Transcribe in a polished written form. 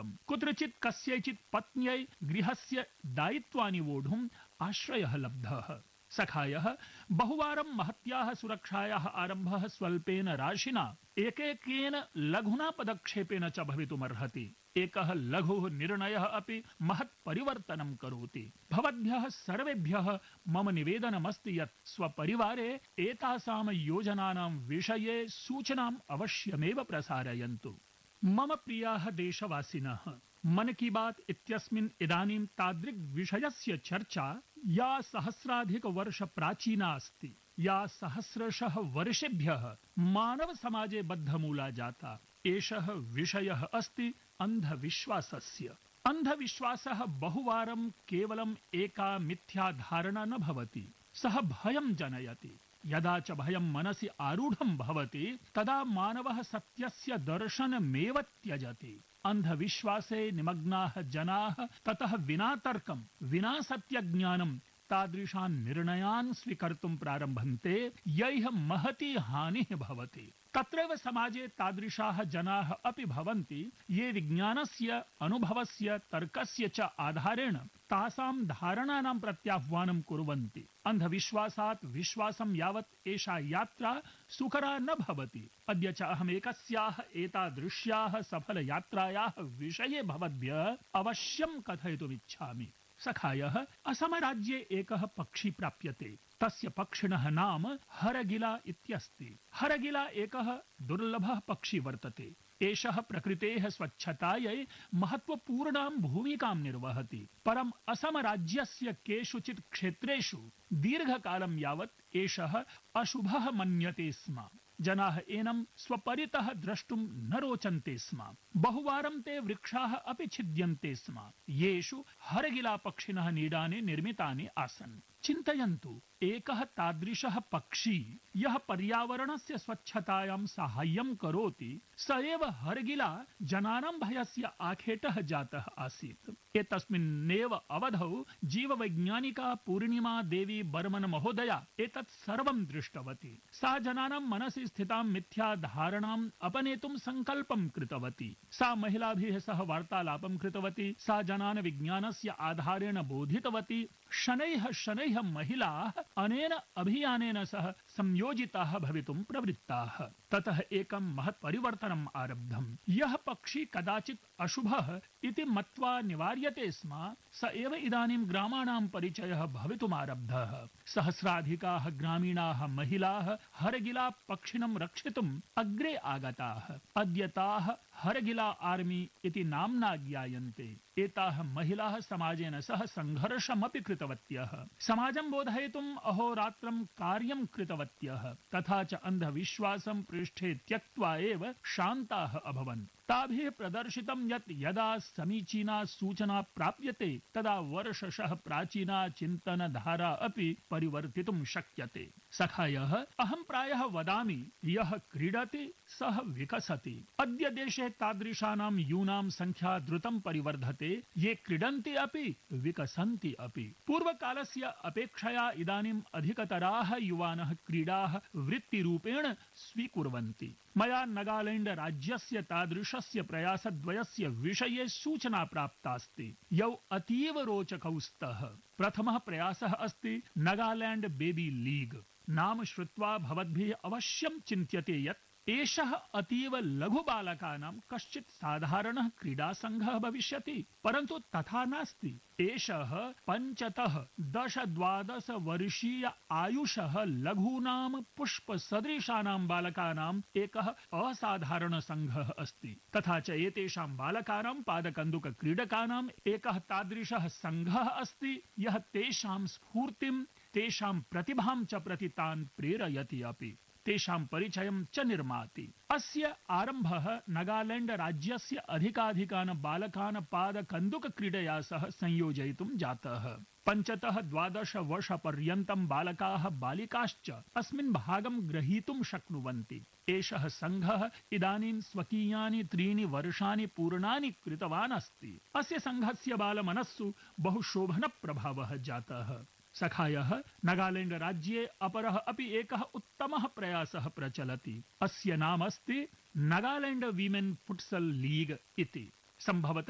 जातम्। कुत्रचित् कस्यचित् पत्न्यै गृहस्य दायित्वानि वोढुम् आश्रयः लब्धः। सखायः बहुवारं महत्याः सुरक्षायाः आरम्भः स्वल्पेन राशिना एकेकेन लघुना पदक्षेपेन च भवितुमर्हति। एकः लघुः निर्णयः अपि महत् परिवर्तनं करोति। भवद्भ्यः सर्वेभ्यः मम निवेदनमस्ति यत् स्वपरिवारे एतासां योजनानां विषये सूचनाम् अवश्यमेव प्रसारयन्तु। मम प्रियाः देशवासिनः, मन की बात इत्यस्मिन् इदानीं तादृक् विषयस्य चर्चा या सहस्राधिक वर्ष प्राचीना अस्ति, या सहस्रशः वर्षेभ्यः मानव समाजे बद्धमूला जाता। एषः विषयः अस्ति अन्धविश्वासस्य। अन्धविश्वासः बहुवारं केवलम् एका मिथ्या धारणा न भवति, सः भयं जनयति। यदा च भयं मनसि आरूढं भवति तदा मानवः सत्यस्य दर्शनमेव त्यजति। अन्धविश्वासे निमग्नाः जनाः ततः विना तर्कं विना सत्यज्ञानं तादृशान् निर्णयान् स्वीकर्तुं प्रारभन्ते यैः महती हानिः भवति। तत्रैव समाजे तादृशाः जनाः अपि भवन्ति ये विज्ञानस्य अनुभवस्य तर्कस्य च आधारेण तासां धारणानां प्रत्याह्वानं कुर्वन्ति। अन्धविश्वासात् विश्वासं यावत् एषा यात्रा सुकरा न भवति। अद्य च अहमेकस्याः एतादृश्याः सफलयात्रायाः विषये भवद्भ्यः अवश्यं कथयितुमिच्छामि। सखायः असमराज्ये एकः पक्षी प्राप्यते। तस्य पक्षिणः नाम हरगिला इत्यस्ति। हरगिला एकः दुर्लभः पक्षी वर्तते। एषः प्रकृतेः स्वच्छतायै महत्वपूर्णां भूमिकां निर्वहति। परम् असमराज्यस्य केषुचित् क्षेत्रेषु दीर्घकालं यावत् एषः अशुभः मन्यते स्म। जनाः एनं स्वपरितः द्रष्टुं न रोचन्ते स्म। बहुवारं ते वृक्षाः अपि छिद्यन्ते स्म, येषु हरगिला पक्षिणः नीडानि निर्मितानि आसन्। चिन्तयन्तु, एकः तादृशः पक्षी यः पर्यावरणस्य स्वच्छतायां साहाय्यं करोति, स एव हरगिला जनानां भयस्य आखेटः जातः आसीत्। एतस्मिन्नेव अवधौ जीववैज्ञानिका पूर्णिमा देवी बर्मन महोदया एतत् सर्वं दृष्टवती। सा जनानां मनसि स्थितां मिथ्या धारणाम् अपनेतुं सङ्कल्पं कृतवती। सा महिलाभिः सह वार्तालापं कृतवती। सा जनान् विज्ञानस्य आधारेण बोधितवती। शनैः शनैः महिलाः अनेन अभियानेन सह संयोजिताः भवितुं प्रवृत्ताः। ततः एकं महत् परिवर्तनम् आरब्धम्। यः पक्षी कदाचित् अशुभः इति मत्वा निवार्यते स्म, स एव इदानीं ग्रामाणां परिचयः भवितुमारब्धः। सहस्राधिकाः ग्रामीणाः महिलाः हरगिला पक्षिणं रक्षितुम् अग्रे आगताः। अद्य ताः हरगिला आर्मी इति नाम्ना ज्ञायन्ते। एताः महिलाः समाजेन सह सङ्घर्षमपि कृतवत्यः। समाजं बोधयितुम् अहोरात्रं कार्यं कृतवत्यः। तथा च अन्धविश्वासं पृष्ठे त्यक्त्वा एव शान्ताः अभवन्। ताभिः प्रदर्शितं यत् यदा समीचीना सूचना प्राप्यते तदा वर्षशः प्राचीना चिन्तनधारा अपि परिवर्तितुं शक्यते। सखायः, अहं प्रायः वदामि, यः क्रीडति सः विकसति। अद्य देशे तादृशानां यूनां संख्या द्रुतं परिवर्धते, ये क्रीडन्ति अपि विकसन्ति अपि। पूर्वकालस्य अपेक्षया इदानीम् अधिकतराः युवानः क्रीडाः वृत्तिरूपेण स्वीकुर्वन्ति। मया नागालैंड राज्यस्य तादृशस्य प्रयासद्वयस्य विषये सूचना प्राप्तास्ति, यौ अतीव रोचकौ स्तः। प्रथमः प्रयासः अस्ति नागालैंड बेबी लीग। नाम श्रुत्वा भवद्भिः अवश्यं चिन्त्यते यत् एषः अतीव लघुबालकानां कश्चित् साधारणः क्रीडासङ्घः भविष्यति, परन्तु तथा नास्ति। एषः 5-10-12 वर्षीय आयुषः लघूनां पुष्पसदृशानां बालकानाम् एकः असाधारणसङ्घः अस्ति। तथा च एतेषां बालकानां पादकन्दुकक्रीडकानाम् एकः तादृशः सङ्घः अस्ति, यः तेषां स्फूर्तिं, तेषां प्रतिभां च प्रति तान् प्रेरयति अपि, तेषां परिचयं च निर्माति। अस्य आरम्भः नागालैंड राज्यस्य अधिकाधिकान् बालकान् पादकन्दुकक्रीडया सह संयोजयितुं जातः। 5-12 वर्षपर्यन्तं बालकाः बालिकाश्च अस्मिन् भागं ग्रहीतुं शक्नुवन्ति। एषः सङ्घः इदानीं स्वकीयानि 3 वर्षाणि पूर्णानि कृतवान् अस्ति। अस्य सङ्घस्य बालमनस्सु बहु शोभनप्रभावः जातः। सखायः, नागालैंड राज्ये अपरः अपि एकः उत्तमः प्रयासः प्रचलति। अस्य नाम अस्ति नागालैंड वीमेन फुटसल लीग इति। सम्भवतः